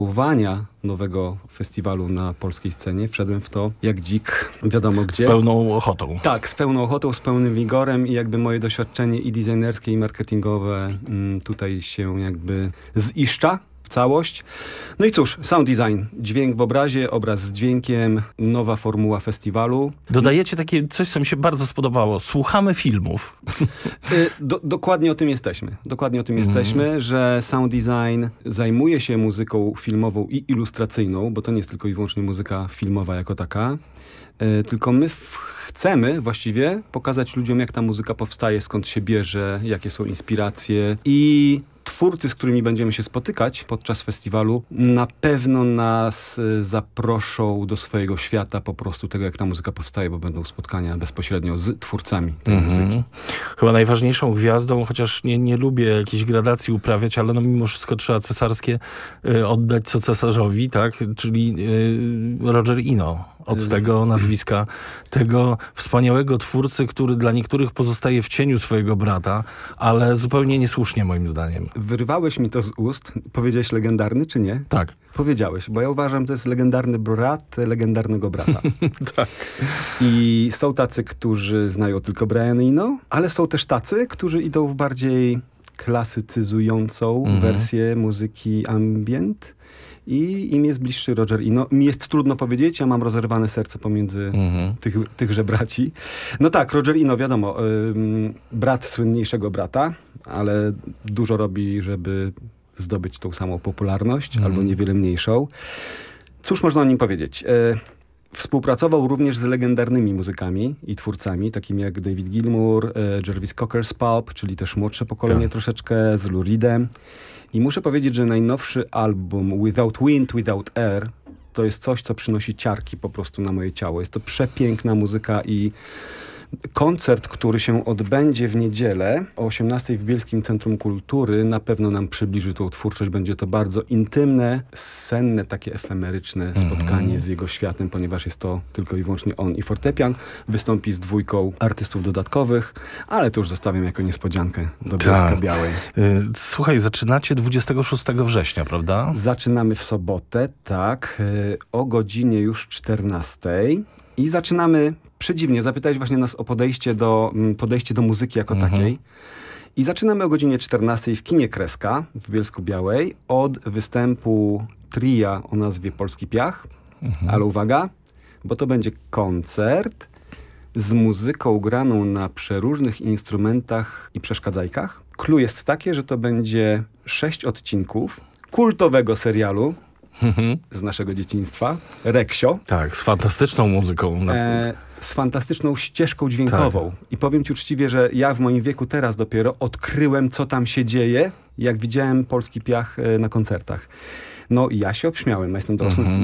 nowego festiwalu na polskiej scenie. Wszedłem w to jak dzik, wiadomo gdzie. Z pełną ochotą. Tak, z pełną ochotą, z pełnym wigorem i jakby moje doświadczenie i designerskie, i marketingowe tutaj się jakby ziszcza w całość. No i cóż, sound design, dźwięk w obrazie, obraz z dźwiękiem, nowa formuła festiwalu. Dodajecie takie coś, co mi się bardzo spodobało. Słuchamy filmów. Dokładnie o tym jesteśmy. Dokładnie o tym jesteśmy, że sound design zajmuje się muzyką filmową i ilustracyjną, bo to nie jest tylko i wyłącznie muzyka filmowa jako taka, tylko my chcemy właściwie pokazać ludziom, jak ta muzyka powstaje, skąd się bierze, jakie są inspiracje i twórcy, z którymi będziemy się spotykać podczas festiwalu, na pewno nas zaproszą do swojego świata po prostu tego, jak ta muzyka powstaje, bo będą spotkania bezpośrednio z twórcami tej muzyki. Chyba najważniejszą gwiazdą, chociaż nie lubię jakiejś gradacji uprawiać, ale no mimo wszystko trzeba cesarskie oddać co cesarzowi, tak? Czyli Roger Eno. Od tego nazwiska, tego wspaniałego twórcy, który dla niektórych pozostaje w cieniu swojego brata, ale zupełnie niesłusznie moim zdaniem. Wyrwałeś mi to z ust. Powiedziałeś legendarny, czy nie? Tak. Powiedziałeś, bo ja uważam, że to jest legendarny brat legendarnego brata. Tak. I są tacy, którzy znają tylko Briana Eno, ale są też tacy, którzy idą w bardziej klasycyzującą wersję muzyki ambient. I im jest bliższy Roger Eno. Mi jest trudno powiedzieć, ja mam rozerwane serce pomiędzy tychże braci. No tak, Roger Eno, wiadomo, brat słynniejszego brata, ale dużo robi, żeby zdobyć tą samą popularność, albo niewiele mniejszą. Cóż można o nim powiedzieć? Współpracował również z legendarnymi muzykami i twórcami, takimi jak David Gilmour, Jarvis Cocker's Pulp, czyli też młodsze pokolenie troszeczkę, z Lou Reedem. I muszę powiedzieć, że najnowszy album Without Wind, Without Air to jest coś, co przynosi ciarki po prostu na moje ciało. Jest to przepiękna muzyka i koncert, który się odbędzie w niedzielę o 18:00 w Bielskim Centrum Kultury, na pewno nam przybliży tą twórczość. Będzie to bardzo intymne, senne, takie efemeryczne spotkanie z jego światem, ponieważ jest to tylko i wyłącznie on i fortepian. Wystąpi z 2 artystów dodatkowych, ale to już zostawiam jako niespodziankę do Bielska Białej. Słuchaj, zaczynacie 26 września, prawda? Zaczynamy w sobotę, tak, o godzinie już 14:00 i zaczynamy przedziwnie. Zapytałeś właśnie nas o podejście do muzyki jako takiej. I zaczynamy o godzinie 14:00 w kinie Kreska w Bielsku Białej od występu tria o nazwie Polski Piach. Ale uwaga, bo to będzie koncert z muzyką graną na przeróżnych instrumentach i przeszkadzajkach. Clue jest takie, że to będzie 6 odcinków kultowego serialu z naszego dzieciństwa, Reksio. Tak, z fantastyczną muzyką. Z fantastyczną ścieżką dźwiękową. Tak. I powiem ci uczciwie, że ja w moim wieku teraz dopiero odkryłem, co tam się dzieje, jak widziałem Polski Piach na koncertach. No i ja się obśmiałem. Ja jestem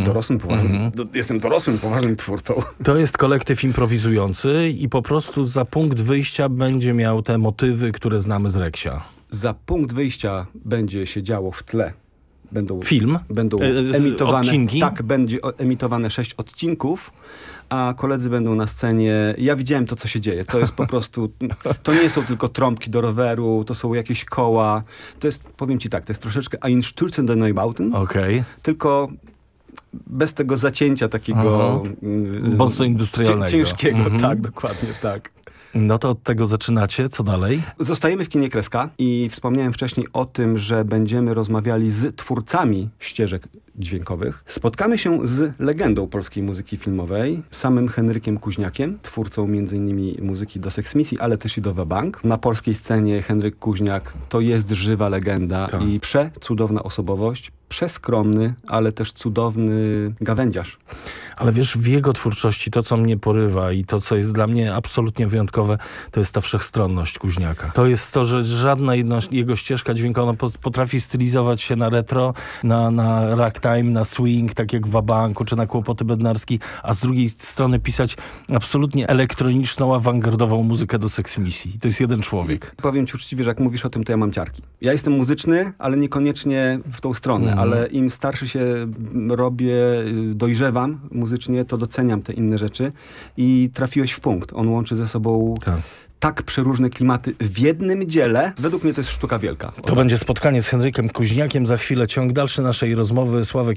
dorosłym, poważnym twórcą. To jest kolektyw improwizujący i po prostu za punkt wyjścia będzie miał te motywy, które znamy z Reksia. Za punkt wyjścia będzie się działo w tle. Będą emitowane odcinki? Tak, będzie emitowane 6 odcinków, a koledzy będą na scenie. Ja widziałem to, co się dzieje. To jest po prostu, to nie są tylko trąbki do roweru, to są jakieś koła. To jest, powiem ci tak, to jest troszeczkę Ein Sturz in den Neubauten, tylko bez tego zacięcia takiego mocno industrialnego. Ciężkiego, tak, dokładnie tak. No to od tego zaczynacie. Co dalej? Zostajemy w kinie Kreska i wspomniałem wcześniej o tym, że będziemy rozmawiali z twórcami ścieżek dźwiękowych. Spotkamy się z legendą polskiej muzyki filmowej, samym Henrykiem Kuźniakiem, twórcą m.in. muzyki do Sex Misji, ale też i do Wabank. Na polskiej scenie Henryk Kuźniak to jest żywa legenda i przecudowna osobowość, przeskromny, ale też cudowny gawędziarz. Ale wiesz, w jego twórczości to, co mnie porywa i to, co jest dla mnie absolutnie wyjątkowe, to jest ta wszechstronność Kuźniaka. To jest to, że żadna jego ścieżka dźwiękowa potrafi stylizować się na retro, na ragtime, na swing, tak jak w Wabanku, czy na Kłopoty Bednarski, a z drugiej strony pisać absolutnie elektroniczną, awangardową muzykę do Sex Misji. To jest jeden człowiek. Powiem ci uczciwie, że jak mówisz o tym, to ja mam ciarki. Ja jestem muzyczny, ale niekoniecznie w tą stronę, ale im starszy się robię, dojrzewam muzycznie, to doceniam te inne rzeczy i trafiłeś w punkt. On łączy ze sobą tak przeróżne klimaty w jednym dziele, według mnie to jest sztuka wielka. To będzie spotkanie z Henrykiem Kuźniakiem. Za chwilę ciąg dalszy naszej rozmowy. Sławek